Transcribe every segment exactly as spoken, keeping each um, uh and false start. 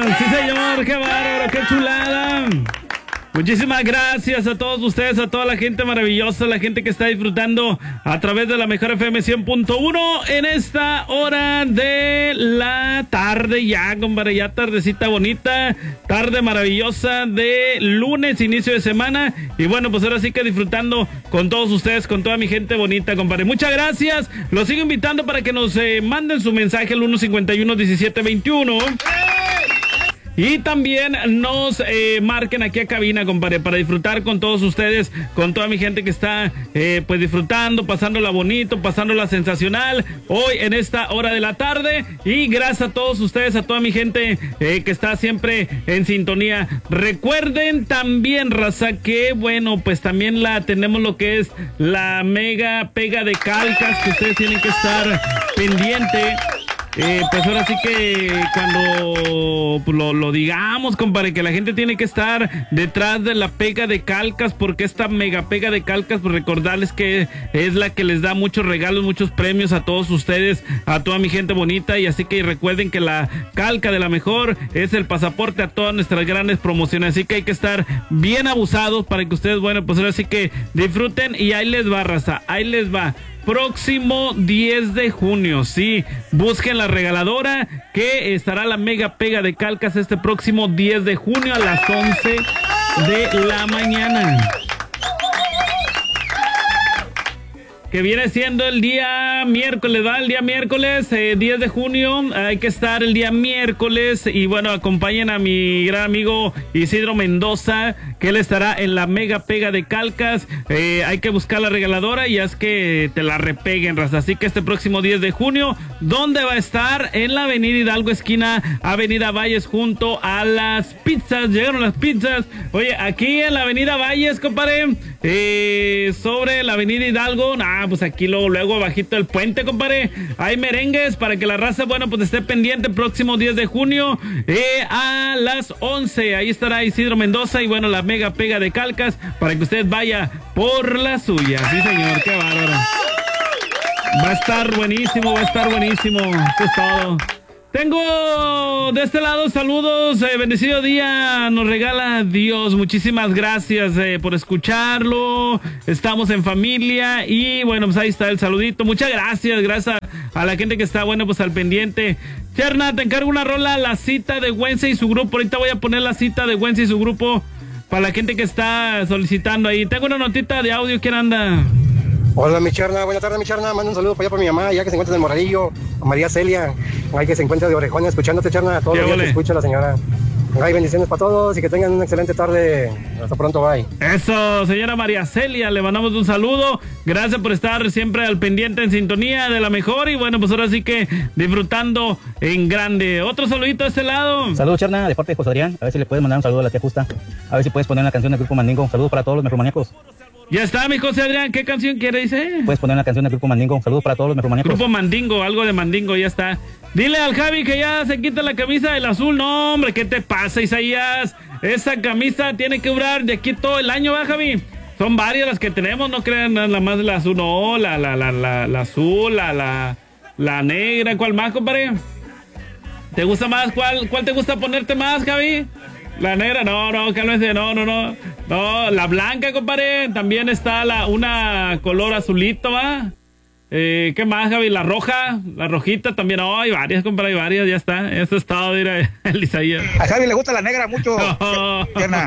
Sí, señor, qué bárbaro, qué chulada. Muchísimas gracias a todos ustedes, a toda la gente maravillosa, la gente que está disfrutando a través de la Mejor F M cien punto uno en esta hora de la tarde ya, compadre, ya tardecita bonita, tarde maravillosa de lunes, inicio de semana, y bueno, pues ahora sí que disfrutando con todos ustedes, con toda mi gente bonita, compadre. Muchas gracias, los sigo invitando para que nos eh, manden su mensaje al uno cincuenta y uno diecisiete veintiuno. Y también nos eh, marquen aquí a cabina, compadre, para disfrutar con todos ustedes, con toda mi gente que está eh, pues disfrutando, pasándola bonito, pasándola sensacional hoy en esta hora de la tarde. Y gracias a todos ustedes, a toda mi gente eh, que está siempre en sintonía. Recuerden también, raza, que bueno, pues también la tenemos lo que es la mega pega de calcas, que ustedes tienen que estar pendiente. Eh, pues ahora sí que cuando pues, lo, lo digamos, compadre, que la gente tiene que estar detrás de la pega de calcas, porque esta mega pega de calcas, pues recordarles que es la que les da muchos regalos, muchos premios a todos ustedes, a toda mi gente bonita, y así que recuerden que la calca de la mejor es el pasaporte a todas nuestras grandes promociones, así que hay que estar bien abusados para que ustedes, bueno, pues ahora sí que disfruten, y ahí les va, raza, ahí les va. Próximo diez de junio, sí, busquen la regaladora, que estará la mega pega de calcas este próximo diez de junio a las once de la mañana. Que viene siendo el día miércoles, ¿va? El día miércoles, eh, diez de junio, hay que estar el día miércoles, y bueno, acompañen a mi gran amigo Isidro Mendoza, que él estará en la mega pega de calcas. Eh, hay que buscar la regaladora y es que te la repeguen, raza. Así que este próximo diez de junio, ¿dónde va a estar? En la avenida Hidalgo, esquina Avenida Valles, junto a las pizzas. Llegaron las pizzas. Oye, aquí en la avenida Valles, compadre, eh, sobre la avenida Hidalgo, ah, pues aquí luego, luego abajito del puente, compadre, hay merengues para que la raza, bueno, pues esté pendiente. Próximo diez de junio, eh, a las once, ahí estará Isidro Mendoza, y bueno, la mega pega de calcas, para que usted vaya por la suya. Sí, señor, qué bárbaro. Va a estar buenísimo, va a estar buenísimo. Eso es todo. Tengo de este lado saludos, eh, bendecido día, nos regala Dios, muchísimas gracias eh, por escucharlo, estamos en familia, y bueno, pues ahí está el saludito, muchas gracias, gracias a la gente que está, bueno, pues al pendiente. Cherna, te encargo una rola, la cita de Wences y su grupo, ahorita voy a poner la cita de Wences y su grupo para la gente que está solicitando ahí. Tengo una notita de audio, ¿quién anda? Hola, mi Cherna, buenas tardes, mi Cherna, mando un saludo para allá para mi mamá, ya que se encuentra en el Moradillo, a María Celia, hay que se encuentra de orejón escuchándote, Cherna, todos los días te escucha la señora. Hay bendiciones para todos y que tengan una excelente tarde. Hasta pronto, bye. Eso, señora María Celia, le mandamos un saludo. Gracias por estar siempre al pendiente, en sintonía de la mejor. Y bueno, pues ahora sí que disfrutando en grande. Otro saludito a este lado. Saludos, Cherna, de parte de José Adrián. A ver si le puedes mandar un saludo a la tía Justa. A ver si puedes poner una canción del Grupo Mandingo. Saludos para todos los mejormaníacos. Ya está, mi José Adrián. ¿Qué canción quiere, dice? Puedes poner una canción del Grupo Mandingo. Saludos para todos los mejormaníacos. Grupo Mandingo, algo de Mandingo, ya está. Dile al Javi que ya se quita la camisa del azul. No, hombre, ¿qué te pasa, Isaías? Esa camisa tiene que durar de aquí todo el año, ¿va, Javi? Son varias las que tenemos, no crean nada más la azul. No, la, la, la, la, la azul, la, la, la negra. ¿Cuál más, compadre? ¿Te gusta más? ¿Cuál, cuál te gusta ponerte más, Javi? La negra, no, no, cálmese, no, no, no. No, la blanca, compadre. También está la, una color azulito, ¿va? Eh, ¿Qué más, Javi? La roja, la rojita también. Oh, hay varias, compadre, hay varias, ya está. Eso es todo, mira, el Isaías. A Javi le gusta la negra mucho. No.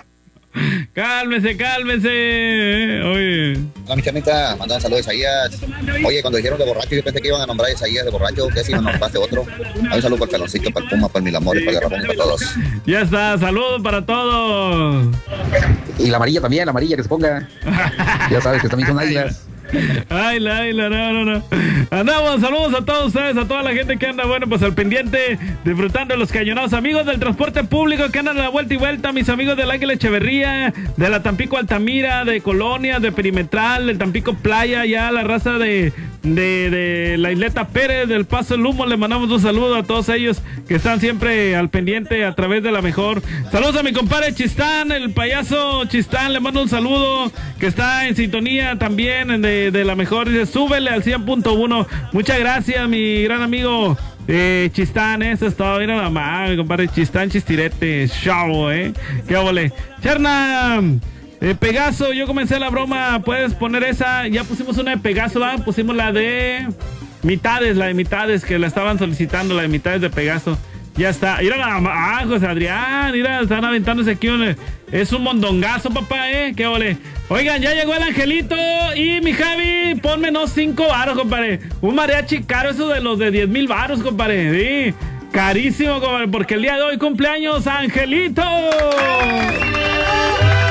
Cálmese, cálmese. Oye. Hola, mi chanita, mandan saludos a Isaías. Oye, cuando dijeron de borracho, yo pensé que iban a nombrar a Isaías de borracho. ¿Qué si no nombraste otro? Hay un saludo para el Caloncito, para el Puma, para el Milamor, para el Garrafón y para todos. Ya está, saludos para todos. Y la amarilla también, la amarilla que se ponga. Ya sabes que también son águilas. Ay, la, ay, la, no, no, no. Andamos, saludos a todos ustedes, a toda la gente que anda, bueno, pues al pendiente, disfrutando de los cañonados, amigos del transporte público que andan a la vuelta y vuelta, mis amigos del Águila Echeverría, de la Tampico Altamira, de Colonia, de Perimetral, del Tampico Playa, ya la raza de, de, de la Isleta Pérez, del Paso del Humo, le mandamos un saludo a todos ellos que están siempre al pendiente a través de la mejor. Saludos a mi compadre Chistán, el payaso Chistán, le mando un saludo, que está en sintonía también de De, de la mejor, dice, súbele al cien punto uno. Muchas gracias, mi gran amigo Eh, Chistán, eso es todo. Mira la madre, compadre. Chistán, Chistirete. Chavo, eh. Qué ole. Cherna. Eh, Pegaso, yo comencé la broma. Puedes poner esa. Ya pusimos una de Pegaso, ¿verdad? Pusimos la de mitades, la de mitades, que la estaban solicitando, la de mitades de Pegaso. Ya está. Mira la ah, José Adrián. Mira, están aventándose aquí. Un, es un mondongazo, papá, eh. Qué ole. Oigan, ya llegó el Angelito. Y mi Javi, ponme no cinco varos, compadre. Un mariachi caro, eso de los de diez mil varos, compadre. Sí. Carísimo, compadre, porque el día de hoy cumpleaños Angelito.